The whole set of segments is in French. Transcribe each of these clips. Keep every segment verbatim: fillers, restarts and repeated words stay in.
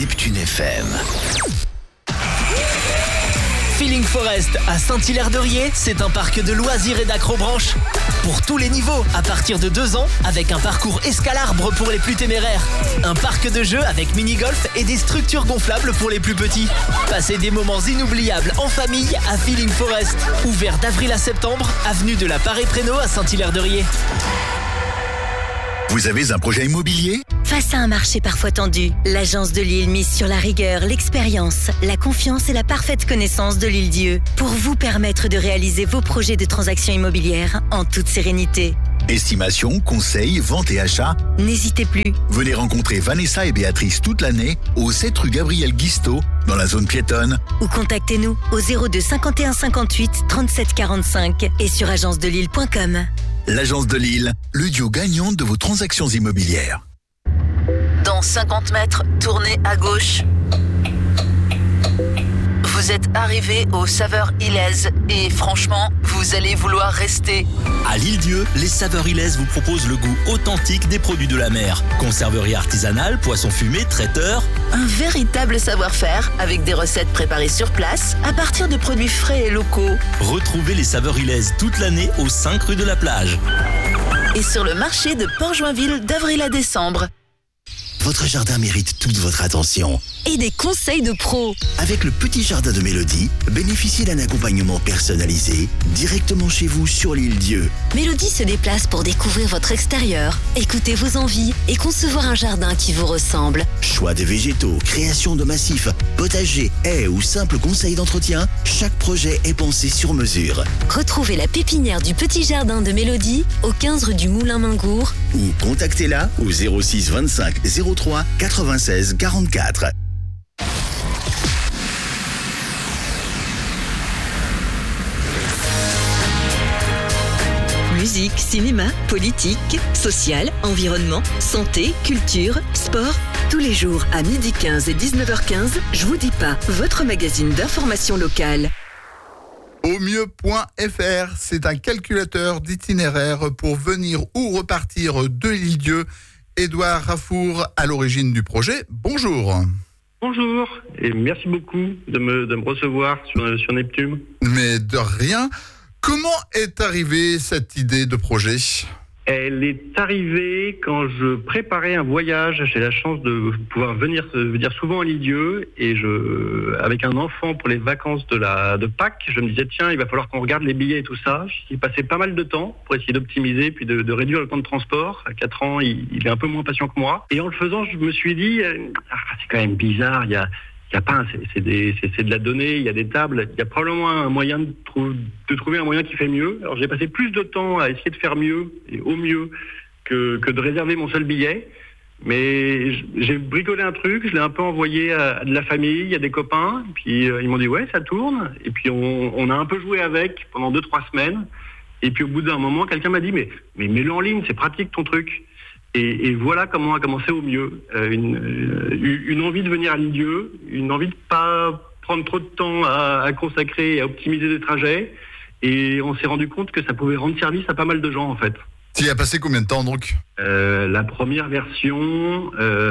Neptune F M. Feeling Forest à Saint-Hilaire-de-Riez, c'est un parc de loisirs et d'acrobranche. Pour tous les niveaux, à partir de deux ans, avec un parcours escalarbre pour les plus téméraires. Un parc de jeux avec mini-golf et des structures gonflables pour les plus petits. Passez des moments inoubliables en famille à Feeling Forest. Ouvert d'avril à septembre, avenue de la Paré-Prénaux à Saint-Hilaire-de-Riez. Vous avez un projet immobilier ? Face à un marché parfois tendu, l'Agence de Lille mise sur la rigueur, l'expérience, la confiance et la parfaite connaissance de l'Île-Dieu pour vous permettre de réaliser vos projets de transactions immobilières en toute sérénité. Estimation, conseil, vente et achat. N'hésitez plus. Venez rencontrer Vanessa et Béatrice toute l'année au sept rue Gabriel Guisteau dans la zone piétonne. Ou contactez-nous au zéro deux cinquante et un cinquante-huit trente-sept quarante-cinq et sur agence de lille point com. L'Agence de Lille, le duo gagnant de vos transactions immobilières. Dans cinquante mètres, tournez à gauche. Vous êtes arrivé aux Saveurs Ilaises et franchement, vous allez vouloir rester. À l'Île-Dieu, les Saveurs Ilaises vous proposent le goût authentique des produits de la mer. Conserverie artisanale, poissons fumés, traiteurs. Un véritable savoir-faire avec des recettes préparées sur place à partir de produits frais et locaux. Retrouvez les Saveurs Ilaises toute l'année aux cinq rue de la Plage. Et sur le marché de Port-Joinville d'avril à décembre. Votre jardin mérite toute votre attention. Et des conseils de pros. Avec le petit jardin de Mélodie, bénéficiez d'un accompagnement personnalisé directement chez vous sur l'Île-Dieu. Mélodie se déplace pour découvrir votre extérieur, écouter vos envies et concevoir un jardin qui vous ressemble. Choix des végétaux, création de massifs, potager, haies ou simples conseils d'entretien, chaque projet est pensé sur mesure. Retrouvez la pépinière du petit jardin de Mélodie au quinze rue du Moulin Mingour ou contactez-la au zéro six vingt-cinq zéro trois quatre-vingt-seize quarante-quatre. Musique, cinéma, politique, social, environnement, santé, culture, sport. Tous les jours à midi quinze et dix-neuf heures quinze, Je vous dis pas, votre magazine d'information locale. Au mieux point F R, c'est un calculateur d'itinéraire pour venir ou repartir de l'Île-Dieu. Édouard Raffour, à l'origine du projet. Bonjour. Bonjour, et merci beaucoup de me, de me recevoir sur, sur Neptune. Mais de rien. Comment est arrivée cette idée de projet ? Elle est arrivée quand je préparais un voyage. J'ai la chance de pouvoir venir, venir souvent à l'Île-Dieu et je, avec un enfant pour les vacances de, la, de Pâques, je me disais tiens, il va falloir qu'on regarde les billets et tout ça. J'y passais pas mal de temps pour essayer d'optimiser puis de, de réduire le temps de transport. À quatre ans, il, il est un peu moins patient que moi. Et en le faisant, je me suis dit ah, c'est quand même bizarre. Il y a Il y a pas, c'est, c'est, des, c'est, c'est de la donnée, il y a des tables, il y a probablement un moyen de, trou- de trouver un moyen qui fait mieux. Alors j'ai passé plus de temps à essayer de faire mieux et au mieux que, que de réserver mon seul billet. Mais j'ai bricolé un truc, je l'ai un peu envoyé à, à de la famille, à des copains, puis euh, ils m'ont dit ouais ça tourne. Et puis on, on a un peu joué avec pendant deux trois semaines. Et puis au bout d'un moment, quelqu'un m'a dit mais mais mets-le en ligne, c'est pratique ton truc. Et, et voilà comment a commencé au mieux. Euh, une, euh, une envie de venir à l'Île-Dieu, une envie de pas prendre trop de temps à, à consacrer et à optimiser des trajets. Et on s'est rendu compte que ça pouvait rendre service à pas mal de gens en fait. Tu y as passé combien de temps donc ? euh, La première version,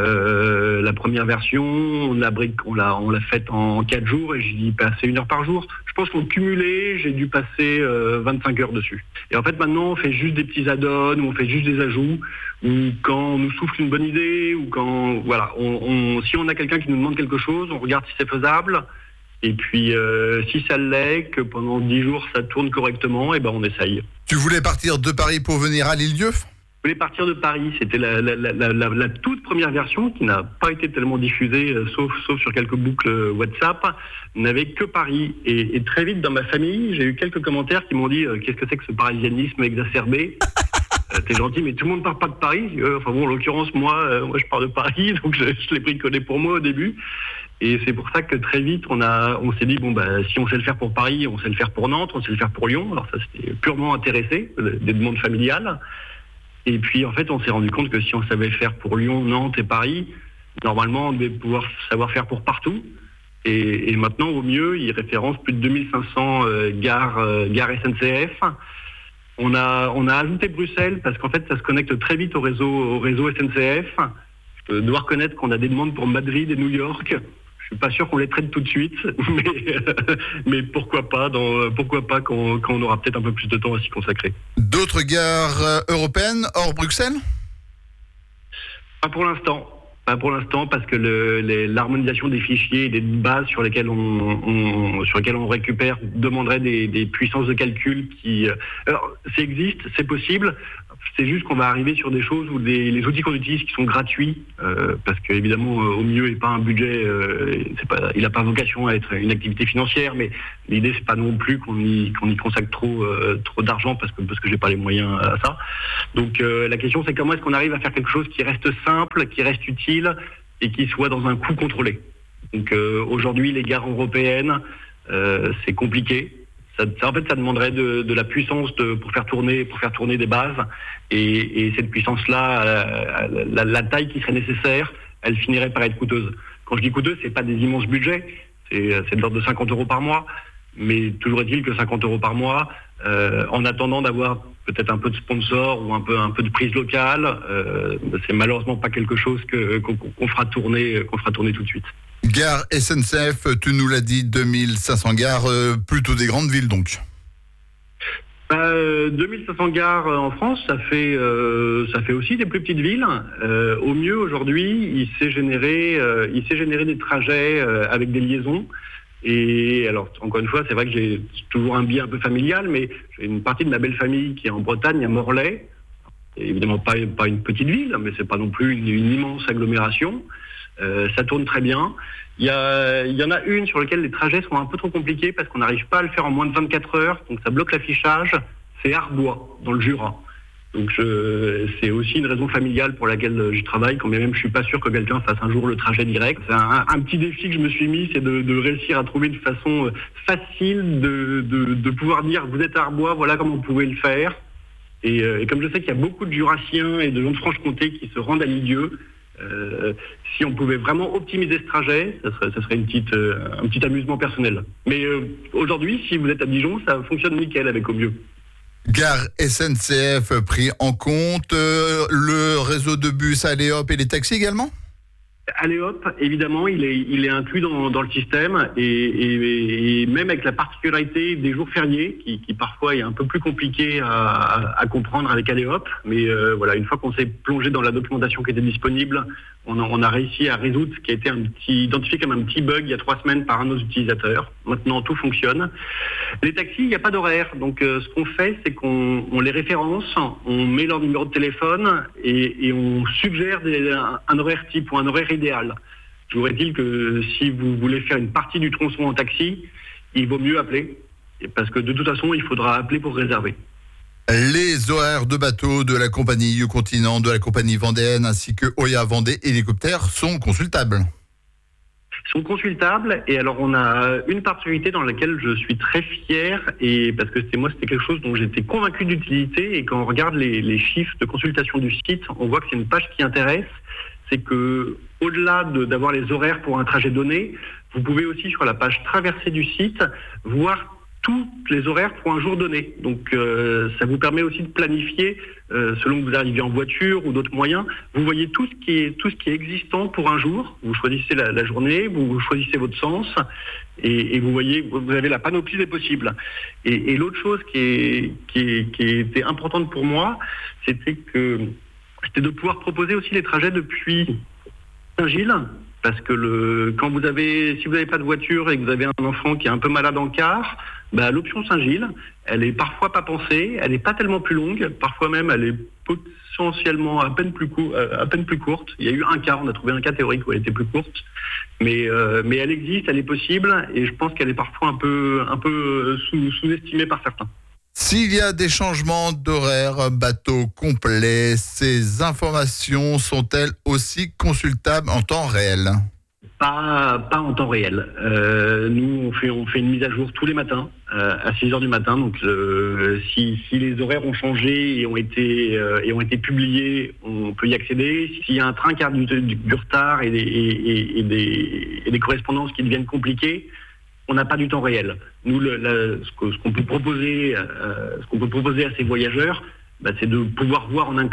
euh, la première version, on l'a, on l'a, on l'a faite en quatre jours et j'ai dû passer une heure par jour. Je pense qu'en cumulé, j'ai dû passer euh, vingt-cinq heures dessus. Et en fait, maintenant, on fait juste des petits add-ons, ou on fait juste des ajouts, ou quand on nous souffle une bonne idée, ou quand, voilà, on, on, si on a quelqu'un qui nous demande quelque chose, on regarde si c'est faisable. Et puis, euh, si ça l'est, que pendant dix jours, ça tourne correctement, et ben on essaye. Tu voulais partir de Paris pour venir à l'Île-Dieu ? Je voulais partir de Paris. C'était la, la, la, la, la toute première version qui n'a pas été tellement diffusée, euh, sauf, sauf sur quelques boucles WhatsApp. N'avait que Paris. Et, et très vite, dans ma famille, j'ai eu quelques commentaires qui m'ont dit euh, « Qu'est-ce que c'est que ce parisianisme exacerbé ?» euh, T'es gentil, mais tout le monde ne part pas de Paris. Euh, enfin bon, en l'occurrence, moi, euh, moi je pars de Paris, donc je, je l'ai bricolé pour moi au début. Et c'est pour ça que très vite, on a, on s'est dit, bon, bah, si on sait le faire pour Paris, on sait le faire pour Nantes, on sait le faire pour Lyon. Alors ça, c'était purement intéressé, des demandes familiales. Et puis, en fait, on s'est rendu compte que si on savait le faire pour Lyon, Nantes et Paris, normalement, on devait pouvoir savoir faire pour partout. Et, et maintenant, au mieux, il référence plus de deux mille cinq cents euh, gares, euh, gares S N C F. On a, on a ajouté Bruxelles parce qu'en fait, ça se connecte très vite au réseau, au réseau S N C F. Je dois reconnaître qu'on a des demandes pour Madrid et New York. Je suis pas sûr qu'on les traite tout de suite, mais, mais pourquoi pas, dans, pourquoi pas quand, quand on aura peut-être un peu plus de temps à s'y consacrer. D'autres gares européennes hors Bruxelles ? Pas pour l'instant. Pas pour l'instant, parce que le, les, l'harmonisation des fichiers et des bases sur lesquelles on, on, sur lesquelles on récupère demanderait des, des puissances de calcul qui... Alors, ça existe, c'est possible. C'est juste qu'on va arriver sur des choses où des, les outils qu'on utilise qui sont gratuits, euh, parce qu'évidemment, au mieux, il n'est pas un budget, euh, c'est pas, il n'a pas vocation à être une activité financière, mais l'idée, c'est pas non plus qu'on y, qu'on y consacre trop, euh, trop d'argent, parce que, parce que j'ai pas les moyens à ça. Donc euh, la question, c'est comment est-ce qu'on arrive à faire quelque chose qui reste simple, qui reste utile, et qui soit dans un coût contrôlé. Donc euh, aujourd'hui, les gares européennes, euh, c'est compliqué. Ça, ça, en fait, ça demanderait de, de la puissance de, pour faire tourner, pour faire tourner des bases, et, et cette puissance-là, la, la, la taille qui serait nécessaire, elle finirait par être coûteuse. Quand je dis coûteuse, c'est pas des immenses budgets, c'est, c'est de l'ordre de cinquante euros par mois, mais toujours est-il que cinquante euros par mois, euh, en attendant d'avoir peut-être un peu de sponsor ou un peu un peu de prise locale, euh, c'est malheureusement pas quelque chose que qu'on, qu'on fera tourner, qu'on fera tourner tout de suite. Gare S N C F, tu nous l'as dit, deux mille cinq cents gares, euh, plutôt des grandes villes donc. Euh, deux mille cinq cents gares en France, ça fait euh, ça fait aussi des plus petites villes. Euh, au mieux aujourd'hui, il s'est généré euh, il s'est généré des trajets euh, avec des liaisons. Et alors encore une fois, c'est vrai que j'ai toujours un biais un peu familial, mais j'ai une partie de ma belle famille qui est en Bretagne, à Morlaix. C'est évidemment pas pas une petite ville, mais c'est pas non plus une, une immense agglomération. Euh, ça tourne très bien. Il y, a, il y en a une sur laquelle les trajets sont un peu trop compliqués parce qu'on n'arrive pas à le faire en moins de vingt-quatre heures, donc ça bloque l'affichage. C'est Arbois, dans le Jura. Donc je, c'est aussi une raison familiale pour laquelle je travaille, quand même je suis pas sûr que quelqu'un fasse un jour le trajet direct. C'est un, un petit défi que je me suis mis, c'est de, de réussir à trouver une façon facile de, de, de pouvoir dire vous êtes à Arbois, voilà comment vous pouvez le faire. Et, et comme je sais qu'il y a beaucoup de Jurassiens et de gens de Franche-Comté qui se rendent à Lisieux, Euh, si on pouvait vraiment optimiser ce trajet, ça serait, ça serait une petite, euh, un petit amusement personnel. Mais euh, aujourd'hui, si vous êtes à Dijon, ça fonctionne nickel avec Au mieux. Gare S N C F pris en compte, euh, le réseau de bus Aléop et les taxis également ? Aléop, évidemment, il est, il est inclus dans, dans le système et, et, et même avec la particularité des jours fériés, qui, qui parfois est un peu plus compliqué à, à, à comprendre avec Aléop. Mais euh, voilà, une fois qu'on s'est plongé dans la documentation qui était disponible, on a, on a réussi à résoudre ce qui a été un petit, identifié comme un petit bug il y a trois semaines par un de nos utilisateurs. Maintenant, tout fonctionne. Les taxis, il n'y a pas d'horaire. Donc, euh, ce qu'on fait, c'est qu'on on les référence, on met leur numéro de téléphone et, et on suggère des, un, un horaire type ou un horaire idéal. Toujours est-il que si vous voulez faire une partie du tronçon en taxi, il vaut mieux appeler. Parce que de toute façon, il faudra appeler pour réserver. Les horaires de bateaux de la compagnie U-Continent, de la compagnie vendéenne ainsi que Oya Vendée Hélicoptère sont consultables. sont consultables et alors on a une particularité dans laquelle je suis très fier et parce que c'était moi c'était quelque chose dont j'étais convaincu d'utilité et quand on regarde les, les chiffres de consultation du site, on voit que c'est une page qui intéresse, c'est que au-delà de, d'avoir les horaires pour un trajet donné, vous pouvez aussi sur la page traversée du site voir tous les horaires pour un jour donné. Donc euh, ça vous permet aussi de planifier euh, selon que vous arrivez en voiture ou d'autres moyens. Vous voyez tout ce qui est tout ce qui est existant pour un jour. Vous choisissez la, la journée, vous choisissez votre sens et, et vous voyez vous avez la panoplie des possibles. Et, et l'autre chose qui est, qui est qui était importante pour moi, c'était que c'était de pouvoir proposer aussi les trajets depuis Saint-Gilles. Parce que le, quand vous avez, si vous n'avez pas de voiture et que vous avez un enfant qui est un peu malade en car, bah, l'option Saint-Gilles, elle est parfois pas pensée, elle n'est pas tellement plus longue, parfois même elle est potentiellement à peine plus, cou- à peine plus courte. Il y a eu un cas, on a trouvé un cas théorique où elle était plus courte, mais, euh, mais elle existe, elle est possible et je pense qu'elle est parfois un peu, un peu sous, sous-estimée par certains. S'il y a des changements d'horaire, bateau complet, ces informations sont-elles aussi consultables en temps réel ? Pas, pas en temps réel. Euh, nous, on fait, on fait une mise à jour tous les matins, euh, à six heures du matin. Donc, euh, si, si les horaires ont changé et ont été, euh, et ont été publiés, on peut y accéder. S'il y a un train qui a du, du, du retard et des, et, et, des, et des correspondances qui deviennent compliquées, on n'a pas du temps réel. Nous, le, la, ce, que, ce qu'on peut proposer, euh, ce qu'on peut proposer à ces voyageurs, bah, c'est de pouvoir voir en un clic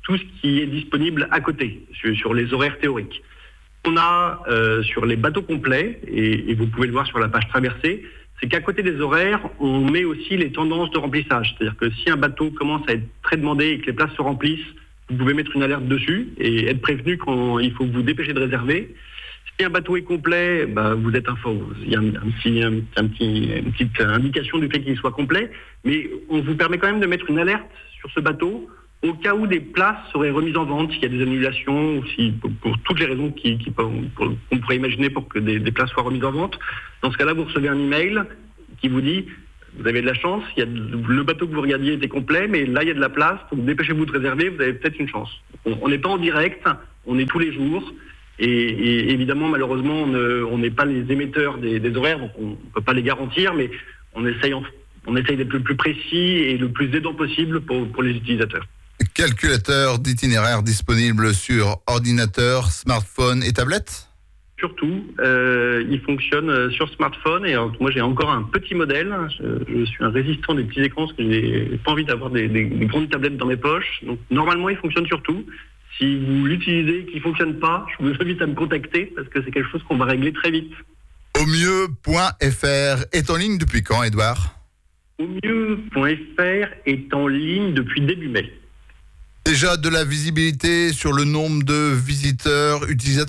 tout ce qui est disponible à côté, sur, sur les horaires théoriques. On a euh, sur les bateaux complets, et, et vous pouvez le voir sur la page traversée, c'est qu'à côté des horaires, on met aussi les tendances de remplissage. C'est-à-dire que si un bateau commence à être très demandé et que les places se remplissent, vous pouvez mettre une alerte dessus et être prévenu quand il faut vous dépêcher de réserver. Si un bateau est complet, bah, vous êtes info. Il y a un, un petit, un, un petit, une petite indication du fait qu'il soit complet, mais on vous permet quand même de mettre une alerte sur ce bateau au cas où des places seraient remises en vente, s'il y a des annulations, ou si, pour, pour toutes les raisons qui, qui, qu'on pourrait imaginer pour que des, des places soient remises en vente. Dans ce cas-là, vous recevez un email qui vous dit vous avez de la chance, il y a le bateau que vous regardiez était complet, mais là il y a de la place, donc dépêchez-vous de réserver, vous avez peut-être une chance. On n'est pas en direct, on est tous les jours, et, et évidemment malheureusement on n'est pas les émetteurs des, des horaires, donc on ne peut pas les garantir, mais on essaye, en, on essaye d'être le plus précis et le plus aidant possible pour, pour les utilisateurs. Calculateur d'itinéraire disponible sur ordinateur, smartphone et tablette ? Surtout, euh, il fonctionne sur smartphone et alors, moi j'ai encore un petit modèle. Je, je suis un résistant des petits écrans parce que j'ai pas envie d'avoir des, des, des grandes tablettes dans mes poches. Donc normalement il fonctionne sur tout. Si vous l'utilisez et qu'il ne fonctionne pas, je vous invite à me contacter parce que c'est quelque chose qu'on va régler très vite. Au mieux point F R est en ligne depuis quand, Edouard ? Au mieux point F R est en ligne depuis début mai. Déjà de la visibilité sur le nombre de visiteurs, utilisateurs ?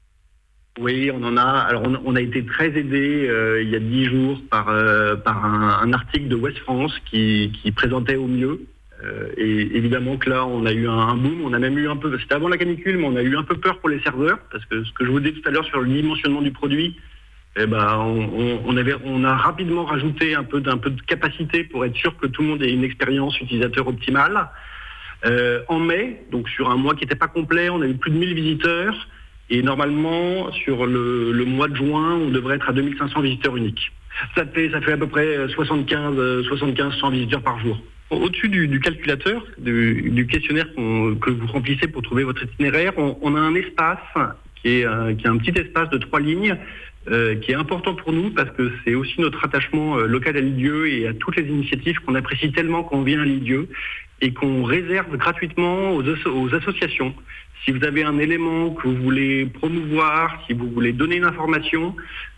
Oui, on en a. Alors, on, on a été très aidé euh, il y a dix jours par euh, par un, un article de Ouest France qui, qui présentait Au mieux. Euh, et évidemment que là, on a eu un, un boom. On a même eu un peu. C'était avant la canicule, mais on a eu un peu peur pour les serveurs parce que ce que je vous disais tout à l'heure sur le dimensionnement du produit, eh ben, on, on, on avait, on a rapidement rajouté un peu d'un peu de capacité pour être sûr que tout le monde ait une expérience utilisateur optimale. Euh, en mai, donc sur un mois qui n'était pas complet, on a eu plus de mille visiteurs. Et normalement, sur le, le mois de juin, on devrait être à deux mille cinq cents visiteurs uniques. Ça fait, ça fait à peu près soixante-quinze, soixante-quinze, cent visiteurs par jour. Au-dessus du, du calculateur, du, du questionnaire qu'on, que vous remplissez pour trouver votre itinéraire, on, on a un espace qui est, euh, qui est un petit espace de trois lignes euh, qui est important pour nous parce que c'est aussi notre attachement euh, local à l'Île-Dieu et à toutes les initiatives qu'on apprécie tellement quand on vient à l'Île-Dieu et qu'on réserve gratuitement aux, aux associations. Si vous avez un élément que vous voulez promouvoir, si vous voulez donner une information,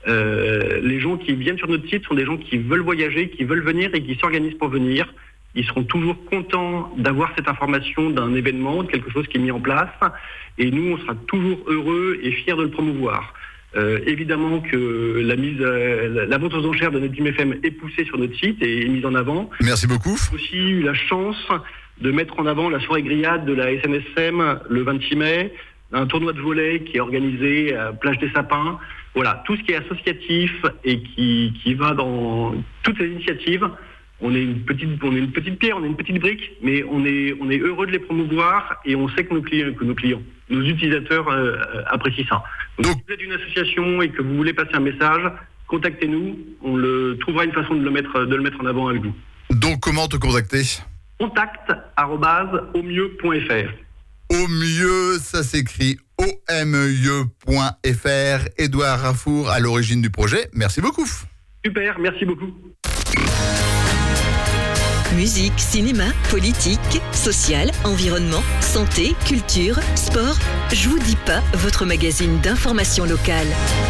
euh, les gens qui viennent sur notre site sont des gens qui veulent voyager, qui veulent venir et qui s'organisent pour venir. Ils seront toujours contents d'avoir cette information d'un événement, de quelque chose qui est mis en place. Et nous, on sera toujours heureux et fiers de le promouvoir. Euh, évidemment que la mise, euh, la vente aux enchères de Neptune F M est poussée sur notre site et est mise en avant. Merci beaucoup. J'ai aussi eu la chance de mettre en avant la soirée grillade de la S N S M le vingt-six mai, un tournoi de volley qui est organisé à Plage des Sapins. Voilà, tout ce qui est associatif et qui, qui va dans toutes ces initiatives. On est une petite, on est une petite pierre, on est une petite brique, mais on est, on est heureux de les promouvoir et on sait que nos clients, que nos, clients, nos utilisateurs euh, apprécient ça. Donc, Donc, si vous êtes une association et que vous voulez passer un message, contactez-nous, on le trouvera une façon de le mettre, de le mettre en avant avec vous. Donc, comment te contacter ? Contact arobase au mieux point F R. Au mieux, ça s'écrit O M E point F R. Edouard Rafour à l'origine du projet. Merci beaucoup. Super, merci beaucoup. Musique, cinéma, politique, social, environnement, santé, culture, sport. Je vous dis pas, votre magazine d'information locale.